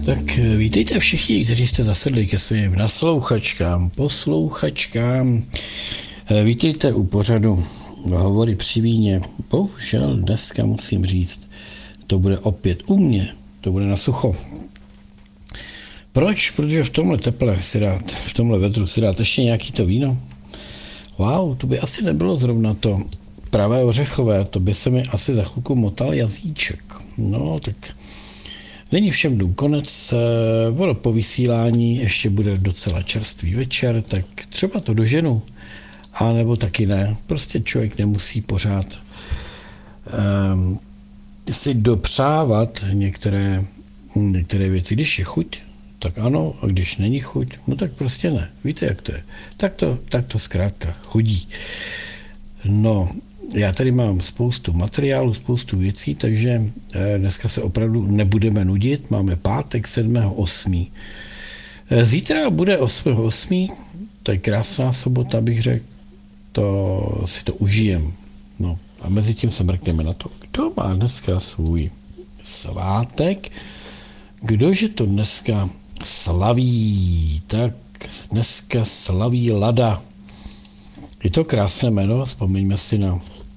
Tak vítejte všichni, kteří jste zasedli ke svým naslouchačkám, poslouchačkám. Vítejte u pořadu Hovory při víně. Bohužel dneska musím říct, to bude opět u mě, to bude na sucho. Proč? Protože v tomhle teple si dát, v tomhle vedru si dát ještě nějaký to víno. Wow, to by asi nebylo zrovna to pravé ořechové, to by se mi asi za chvilku motal jazyček. No, tak není všem dnů konec, ono po vysílání ještě bude docela čerstvý večer, tak třeba to doženu, a nebo taky ne. Prostě člověk nemusí pořád si dopřávat některé věci. Když je chuť, tak ano, a když není chuť, no tak prostě ne. Víte, jak to je? Tak to zkrátka chodí. No, já tady mám spoustu materiálu, spoustu věcí, takže dneska se opravdu nebudeme nudit. Máme pátek 7.8. Zítra bude 8.8. To je krásná sobota, bych řekl. To si to užijem. No a mezi tím se mrkneme na to, kdo má dneska svůj svátek, kdože to dneska slaví. Tak dneska slaví Lada. Je to krásné jméno, vzpomeňme si na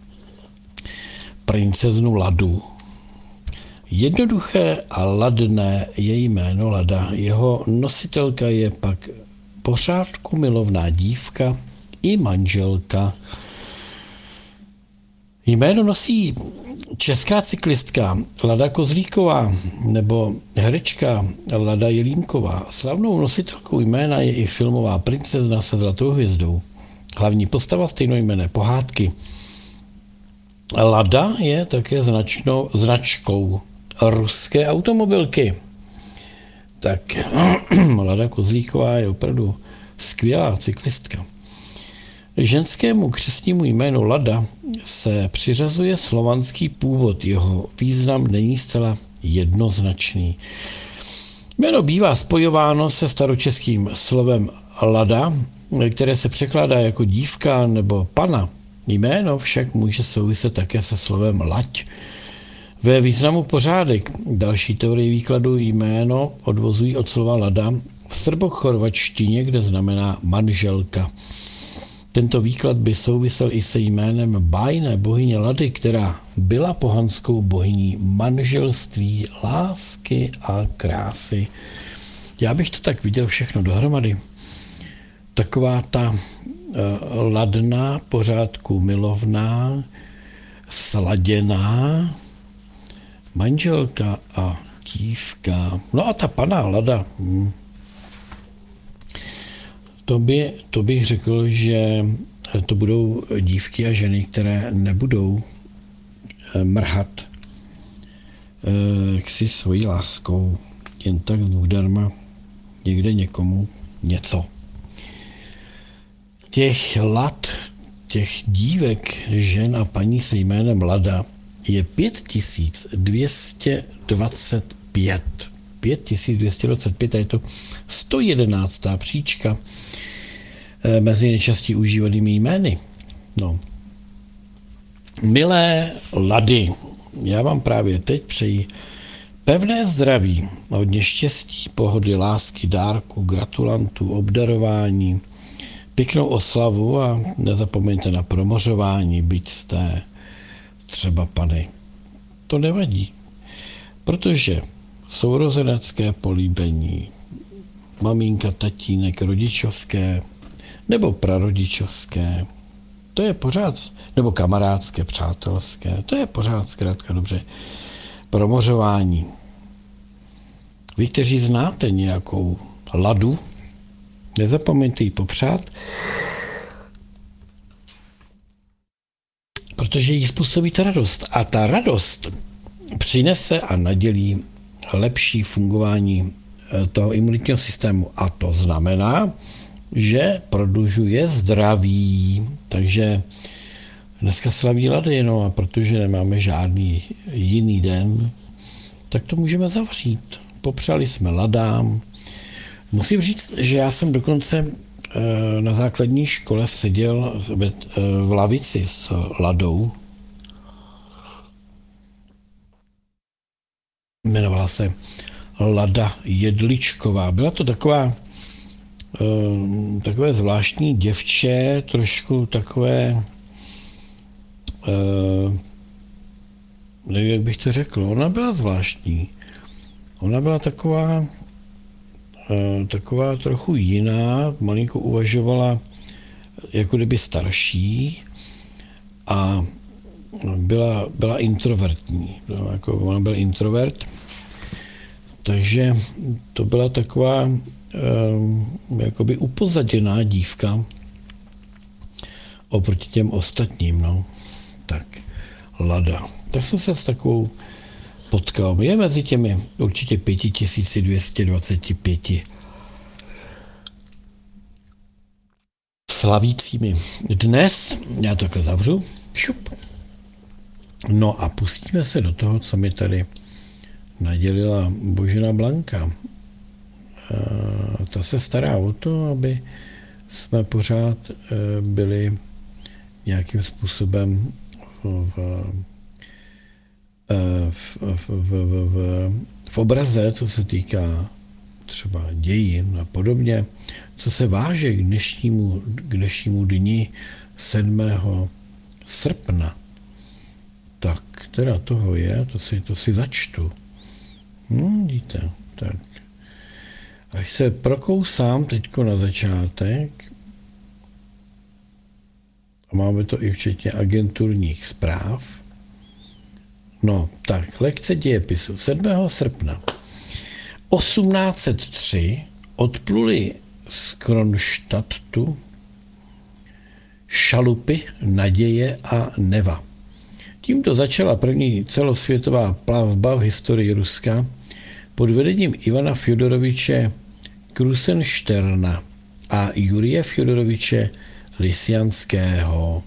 princeznu Ladu. Jednoduché a ladné je jméno Lada. Jeho nositelka je pak pořádku milovná dívka i manželka. Jméno nosí česká cyklistka Lada Kozlíková nebo herečka Lada Jelínková. Slavnou nositelkou jména je i filmová princezna se zlatou hvězdou. Hlavní postava stejnojmenné pohádky. Lada je také značkou ruské automobilky. Tak Lada Kozlíková je opravdu skvělá cyklistka. Ženskému křestnímu jménu Lada se přiřazuje slovanský původ. Jeho význam není zcela jednoznačný. Jméno bývá spojováno se staročeským slovem Lada, které se překládá jako dívka nebo pana. Jméno však může souviset také se slovem lať. Ve významu pořádek další teorie výkladu jméno odvozují od slova Lada v srbochorvačtině, kde znamená manželka. Tento výklad by souvisel i se jménem bájné bohyně Lady, která byla pohanskou bohyní manželství, lásky a krásy. Já bych to tak viděl všechno dohromady. Taková ta ladná, pořádku milovná, sladěná manželka a dívka. No a ta paná Lada, to bych řekl, že to budou dívky a ženy, které nebudou mrhat si svojí láskou jen tak zdarma někde někomu něco. Těch lad, těch dívek, žen a paní se jménem Lada je 5225. 5225 a je to 111. příčka mezi nejčastěji užívanými jmény. No. Milé Lady, já vám právě teď přeji pevné zdraví, hodně štěstí, pohody, lásky, dárku, gratulantů, obdarování, pěknou oslavu a nezapomeňte na promořování, byť jste třeba pany. To nevadí, protože sourozenecké políbení, maminka, tatínek, rodičovské nebo prarodičovské, to je pořád, nebo kamarádské, přátelské, to je pořád zkrátka dobře promořování. Vy, kteří znáte nějakou Ladu, nezapomeňte ji popřát, protože jí způsobíte radost. A ta radost přinese a nadělí lepší fungování toho imunitního systému. A to znamená, že prodlužuje zdraví. Takže dneska slaví Lady, no a protože nemáme žádný jiný den, tak to můžeme zavřít. Popřáli jsme Ladám. Musím říct, že já jsem dokonce na základní škole seděl v lavici s Ladou. Jmenovala se Lada Jedličková. Byla to takové zvláštní děvče, trošku takové, nevím, jak bych to řekl, ona byla zvláštní. Ona byla taková trochu jiná, malinko uvažovala jako kdyby starší a byla introvertní. Ona byla introvert, takže to byla taková jakoby upozaděná dívka oproti těm ostatním, no. Tak, Lada. Tak jsem se s takovou potkal. Je mezi těmi určitě 5225 slavícími. Dnes, já to takhle zavřu, šup. No a pustíme se do toho, co mi tady nadělila Božena Blanka. Ta se stará o to, aby jsme pořád byli nějakým způsobem v obraze, co se týká třeba dějin a podobně, co se váže k dnešnímu dni 7. srpna. Tak teda toho je, to si začtu. Vidíte, tak. Až se prokousám teďko na začátek, a máme to i včetně agenturních zpráv. No, tak, lekce dějepisu. 7. srpna 1803 odpluli z Kronštadtu šalupy Naděje a Neva. Tímto začala první celosvětová plavba v historii Ruska pod vedením Ivana Fjodoroviče Krusenšterna a Jurije Fjodoroviče Lisjanského.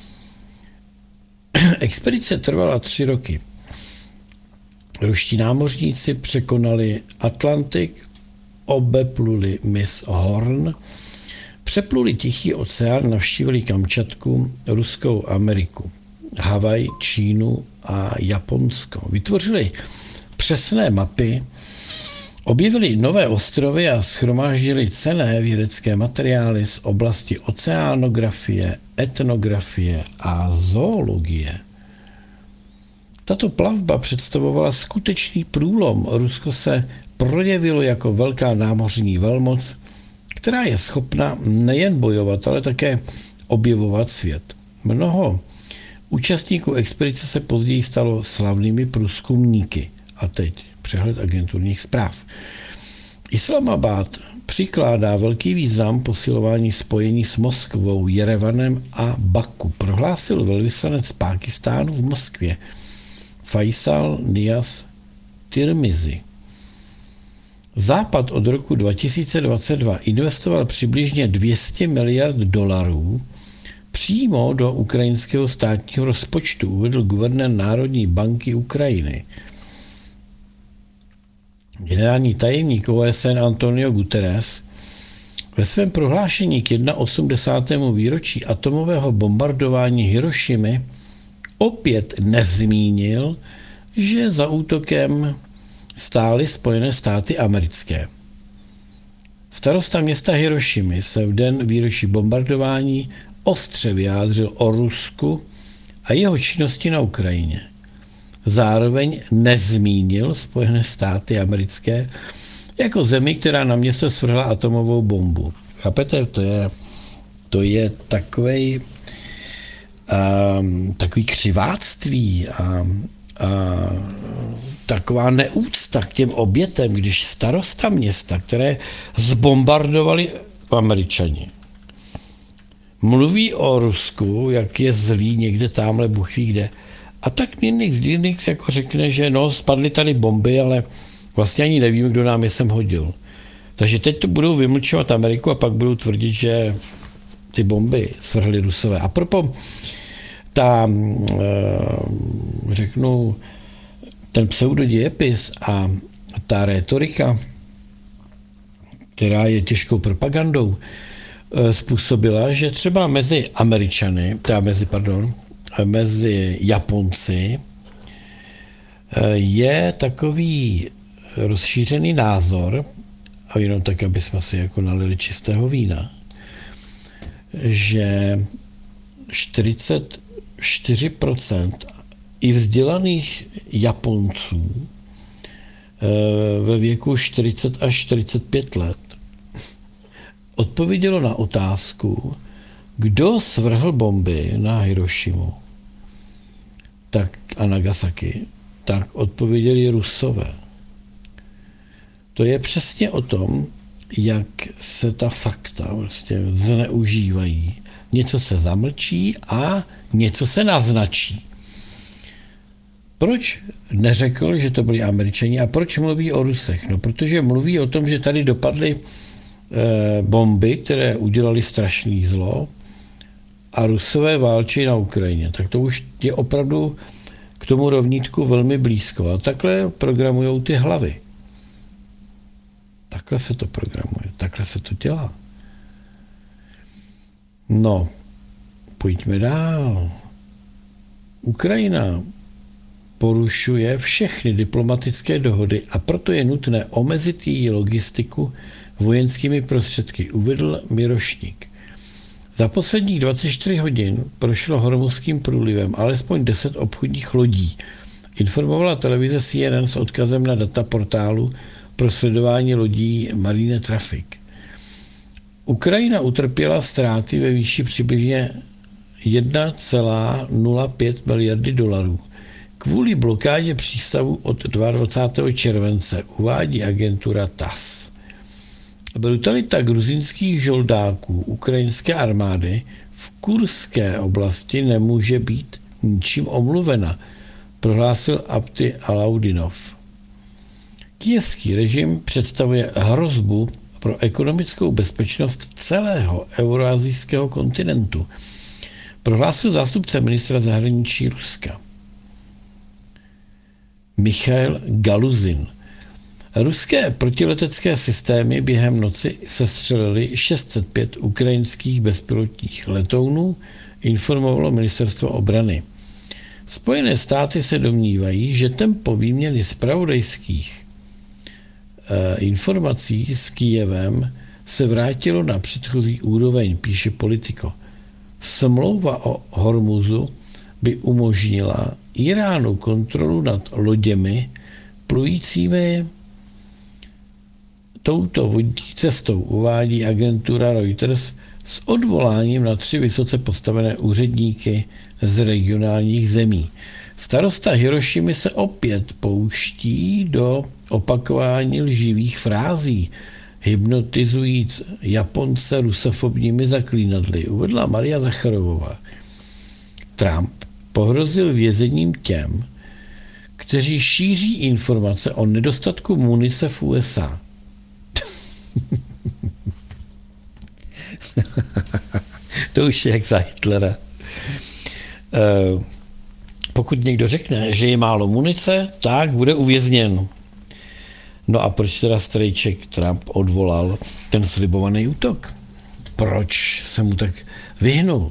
Expedice trvala 3 roky. Ruští námořníci překonali Atlantik, obepluli mys Horn, přepluli Tichý oceán, navštívili Kamčatku, Ruskou Ameriku, Havaj, Čínu a Japonsko. Vytvořili přesné mapy, objevili nové ostrovy a shromáždili cenné vědecké materiály z oblasti oceánografie, etnografie a zoologie. Tato plavba představovala skutečný průlom. Rusko se projevilo jako velká námořní velmoc, která je schopna nejen bojovat, ale také objevovat svět. Mnoho účastníků expedice se později stalo slavnými průzkumníky. A teď přehled agenturních zpráv. Islamabad přikládá velký význam posilování spojení s Moskvou, Jerevanem a Baku, prohlásil velvyslanec Pákistánu v Moskvě Faisal Niaz Tirmizi. Západ od roku 2022 investoval přibližně $200 miliard přímo do ukrajinského státního rozpočtu, uvedl guvernér Národní banky Ukrajiny. Generální tajemník OSN Antonio Guterres ve svém prohlášení k 81. výročí atomového bombardování Hirošimy opět nezmínil, že za útokem stály Spojené státy americké. Starosta města Hirošimy se v den výročí bombardování ostře vyjádřil o Rusku a jeho činnosti na Ukrajině. Zároveň nezmínil Spojené státy americké jako zemi, která na město svrhla atomovou bombu. Chápete? To je takový křiváctví a taková neúcta k těm obětem, když starosta města, které zbombardovali Američani, mluví o Rusku, jak je zlý někde tamhle, Bůh ví kde. A tak Nix jako řekne, že no, spadly tady bomby, ale vlastně ani nevíme, kdo nám je sem hodil. Takže teď to budou vymlčovat Ameriku a pak budou tvrdit, že ty bomby svrhly Rusové. A propos řeknu, ten pseudodějepis a ta rétorika, která je těžkou propagandou, způsobila, že třeba mezi Japonci je takový rozšířený názor, a jenom tak, aby jsme si jako nalili čistého vína, že 44% i vzdělaných Japonců ve věku 40 až 45 let odpovědělo na otázku, kdo svrhl bomby na Hirošimu a Nagasaki, tak odpověděli Rusové. To je přesně o tom, jak se ta fakta vlastně zneužívají. Něco se zamlčí a něco se naznačí. Proč neřekl, že to byli Američani a proč mluví o Rusech? No, protože mluví o tom, že tady dopadly bomby, které udělali strašný zlo a Rusové válčí na Ukrajině. Tak to už je opravdu k tomu rovnítku velmi blízko. A takhle programujou ty hlavy. Takhle se to programuje, takhle se to dělá. No, pojďme dál. Ukrajina porušuje všechny diplomatické dohody a proto je nutné omezit její logistiku vojenskými prostředky, uvedl Mirošník. Za posledních 24 hodin prošlo Hormuzským průlivem alespoň 10 obchodních lodí, informovala televize CNN s odkazem na data portálu pro sledování lodí Marine Traffic. Ukrajina utrpěla ztráty ve výši přibližně 1,05 miliardy dolarů kvůli blokádě přístavu od 22. července, uvádí agentura TASS. Brutalita gruzínských žoldáků ukrajinské armády v Kurské oblasti nemůže být ničím omluvena, prohlásil Abdi Alaudinov. Kyjevský režim představuje hrozbu pro ekonomickou bezpečnost celého euroazijského kontinentu, prohlásil zástupce ministra zahraničí Ruska. Michail Galuzin. Ruské protiletecké systémy během noci sestřelily 605 ukrajinských bezpilotních letounů, informovalo ministerstvo obrany. Spojené státy se domnívají, že tempo výměny zpravodajských informací s Kyjevem se vrátilo na předchozí úroveň, píše Politico. Smlouva o Hormuzu by umožnila Iránu kontrolu nad loděmi plujícími touto vodní cestou, uvádí agentura Reuters s odvoláním na 3 vysoce postavené úředníky z regionálních zemí. Starosta Hirošimy se opět pouští do opakování lživých frází, hypnotizujíc Japonce rusofobními zaklínadly, uvedla Maria Zacharovová. Trump pohrozil vězením těm, kteří šíří informace o nedostatku munice v USA. To už je jak za Hitlera. Pokud někdo řekne, že je málo munice, tak bude uvězněn. No a proč teda strejček Trump odvolal ten slibovaný útok? Proč se mu tak vyhnul?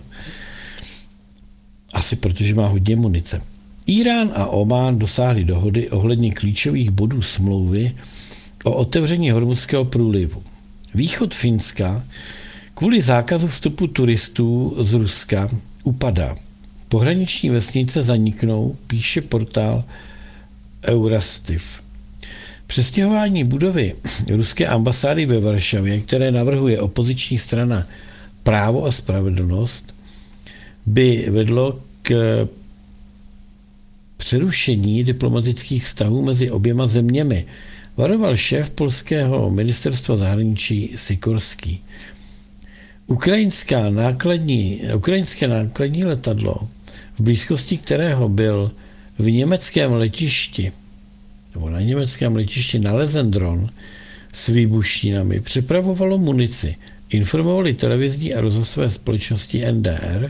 Asi protože má hodně munice. Irán a Omán dosáhli dohody ohledně klíčových bodů smlouvy o otevření Hormuzského průlivu. Východ Finska kvůli zákazu vstupu turistů z Ruska upadá. Pohraniční vesnice zaniknou, píše portál Eurastiv. Přestěhování budovy ruské ambasády ve Varšavě, které navrhuje opoziční strana Právo a spravedlnost, by vedlo k přerušení diplomatických vztahů mezi oběma zeměmi, varoval šéf polského ministerstva zahraničí Sikorský. Ukrajinské nákladní letadlo, v blízkosti kterého byl v německém letišti, nebo na německém letišti nalezen dron s výbušninami, přepravovalo munici, informovali televizní a rozhlasové společnosti NDR,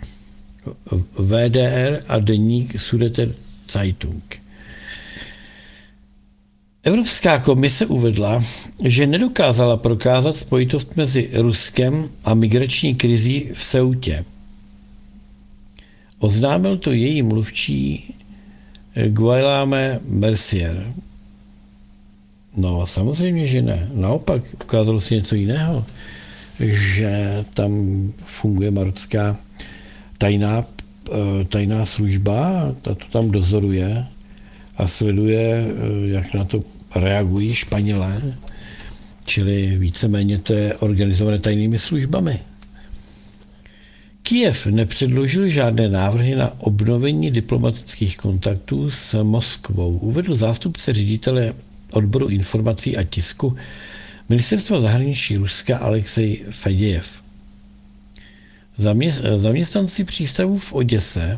VDR a deník Süddeutsche Zeitung. Evropská komise uvedla, že nedokázala prokázat spojitost mezi Ruskem a migrační krizí v Ceutě. Oznámil to její mluvčí Guillaume Mercier. No samozřejmě, že ne. Naopak ukázalo se něco jiného, že tam funguje marocká tajná služba, ta to tam dozoruje a sleduje, jak na to reagují Španělé, čili víceméně to je organizované tajnými službami. Kyjev nepředložil žádné návrhy na obnovení diplomatických kontaktů s Moskvou, uvedl zástupce ředitele odboru informací a tisku Ministerstva zahraničí Ruska Alexej Fedějev. Zaměstnanci přístavů v Oděse,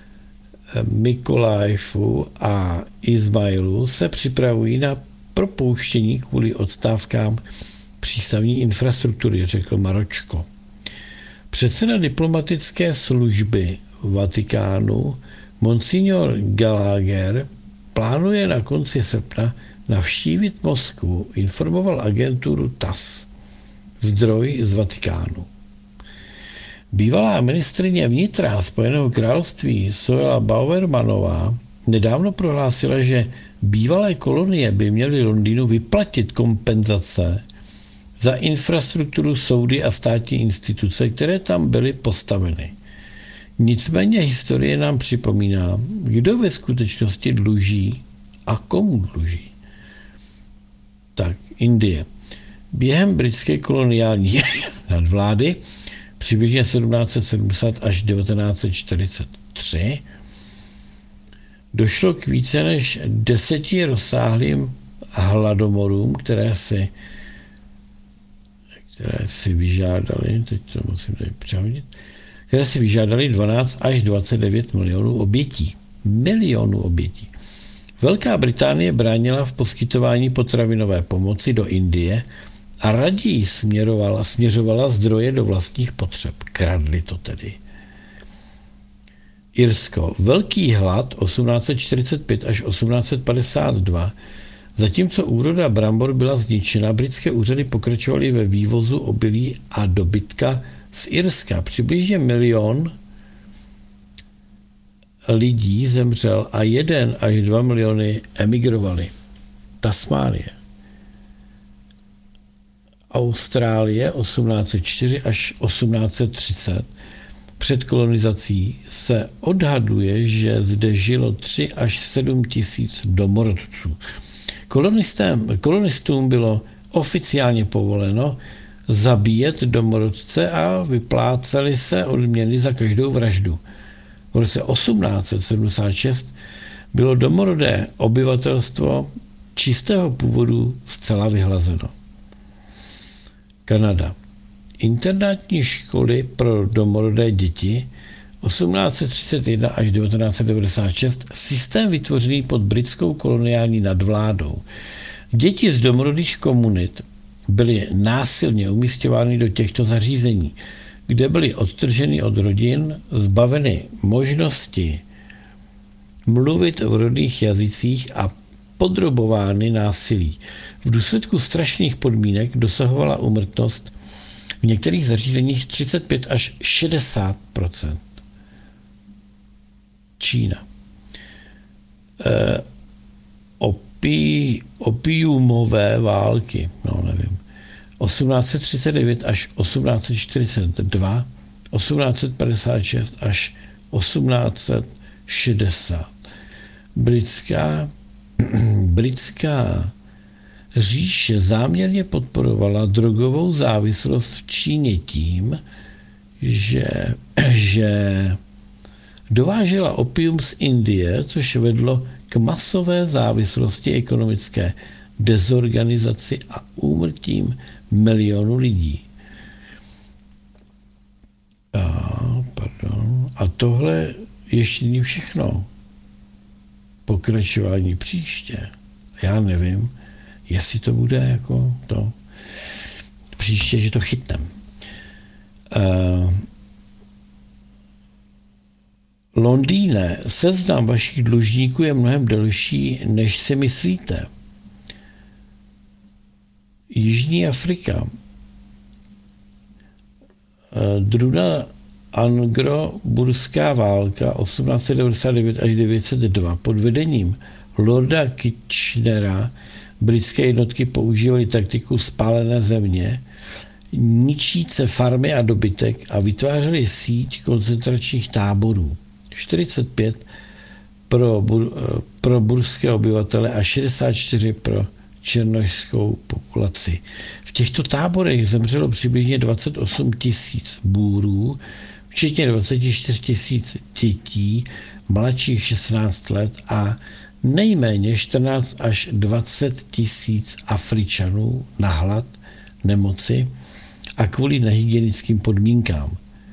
Mykolajivu a Izmailu se připravují na propouštění kvůli odstávkám přístavní infrastruktury, řekl Maročko. Předseda diplomatické služby Vatikánu Monsignor Gallagher plánuje na konci srpna navštívit Moskvu, informoval agenturu TASS, zdroj z Vatikánu. Bývalá ministryně vnitra Spojeného království Zoela Bauermanová nedávno prohlásila, že bývalé kolonie by měly Londýnu vyplatit kompenzace za infrastrukturu, soudy a státní instituce, které tam byly postaveny. Nicméně historie nám připomíná, kdo ve skutečnosti dluží a komu dluží. Tak, Indie. Během britské koloniální nadvlády přibližně 1770 až 1943 došlo k více než 10 rozsáhlým hladomorům, které si vyžádali, teď to musím tady přehodit, které si vyžádali 12 až 29 milionů obětí. Velká Británie bránila v poskytování potravinové pomoci do Indie a raději směřovala zdroje do vlastních potřeb. Kradli to tedy. Irsko. Velký hlad 1845 až 1852. Zatímco úroda brambor byla zničena, britské úřady pokračovaly ve vývozu obilí a dobytka z Irska. Přibližně 1 milion lidí zemřel a 1 až 2 miliony emigrovali. Tasmánie. Austrálie 1804 až 1830. Před kolonizací se odhaduje, že zde žilo 3 až 7 tisíc domorodců. Kolonistům bylo oficiálně povoleno zabíjet domorodce a vyplácely se odměny za každou vraždu. V roce 1876 bylo domorodé obyvatelstvo čistého původu zcela vyhlazeno. Kanada. Internátní školy pro domorodé děti 1831 až 1996, systém vytvořený pod britskou koloniální nadvládou. Děti z domorodých komunit byly násilně umísťovány do těchto zařízení, kde byly odtrženy od rodin, zbaveny možnosti mluvit v rodných jazycích a podrobovány násilí. V důsledku strašných podmínek dosahovala úmrtnost v některých zařízeních 35 až 60%. Čína. Opiumové války, 1839 až 1842, 1856 až 1860. Britská říše záměrně podporovala drogovou závislost v Číně tím, že dovážela opium z Indie, což vedlo k masové závislosti, ekonomické dezorganizaci a úmrtím milionů lidí. A tohle ještě není všechno. Pokračování příště. Já nevím, jestli to bude jako to příště, že to chytnem. Londýne, seznam vašich dlužníků je mnohem delší, než si myslíte. Jižní Afrika. Druhá anglo-burská válka 1899 až 902 pod vedením Lorda Kitchenera Britské jednotky používaly taktiku spálené země, ničíce farmy a dobytek a vytvářely síť koncentračních táborů. 45 pro burské obyvatele a 64 pro černošskou populaci. V těchto táborech zemřelo přibližně 28 tisíc Búrů, včetně 24 tisíc dětí mladších 16 let a nejméně 14 až 20 tisíc Afričanů na hlad, nemoci a kvůli nehygienickým podmínkám.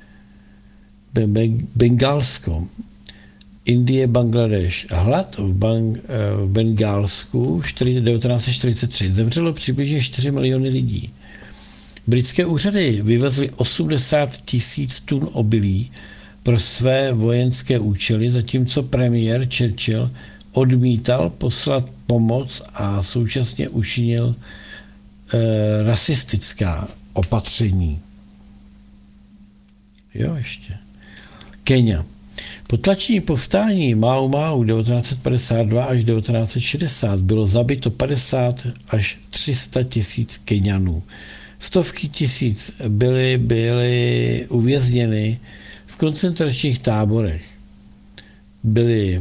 Bengálsko, Indie, Bangladeš. Hlad v Bengálsku 1943 zemřelo přibližně 4 miliony lidí. Britské úřady vyvezly 80 tisíc tun obilí pro své vojenské účely, zatímco premiér Churchill odmítal poslat pomoc a současně učinil rasistická opatření. Jo, ještě. Kenya. Po tlačení povstání Mau Mau 1952 až 1960 bylo zabito 50 až 300 tisíc Keňanů. Stovky tisíc byly uvězněny v koncentračních táborech. Byly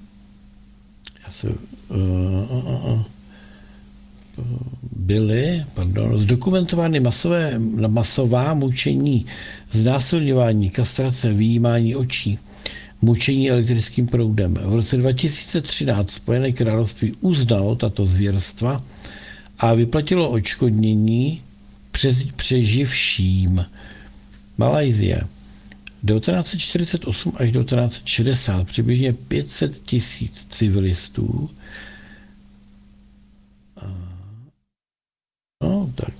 zdokumentovány masová mučení, znásilňování, kastrace, vyjímání očí, mučení elektrickým proudem. V roce 2013 Spojené království uznalo tato zvěrstva a vyplatilo odškodnění přeživším. Malajsie. 1948 až 1960 přibližně 500 tisíc civilistů tak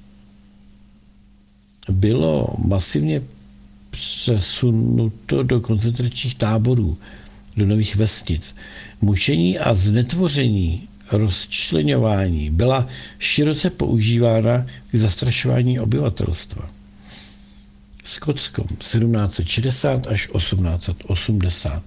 bylo masivně přesunuto do koncentračních táborů, do nových vesnic. Mučení a znetvoření, rozčleňování byla široce používána k zastrašování obyvatelstva. Skotsko 1760 až 1880.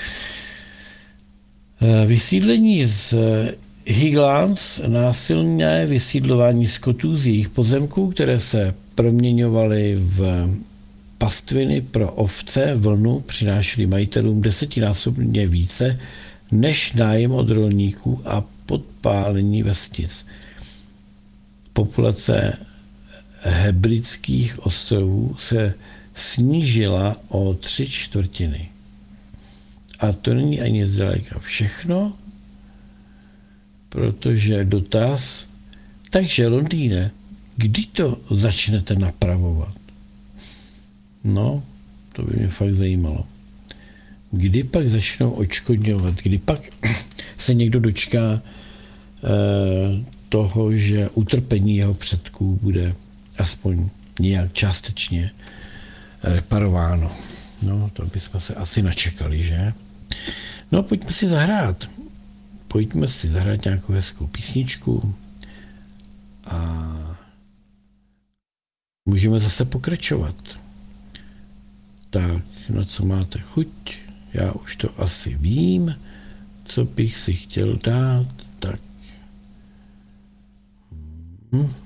Vysídlení z Highlands, násilné vysídlování Skotů z jejich pozemků, které se proměňovaly v pastviny pro ovce, vlnu, přinášely majitelům 10násobně více než nájem od rolníků a podpálení vesnic. Populace Hebridských ostrovů se snížila o 3/4. A to není ani zdaleka všechno, protože dotaz, takže Londýne, kdy to začnete napravovat? No, to by mě fakt zajímalo. Kdy pak začnou odškodňovat? Kdy pak se někdo dočká toho, že utrpení jeho předků bude aspoň nějak částečně reparováno? No, to bychom se asi načekali, že? No, pojďme si zahrát. Pojďme si zahrát nějakou hezkou písničku a můžeme zase pokračovat. Tak, no co máte chuť? Já už to asi vím, co bych si chtěl dát. Tak.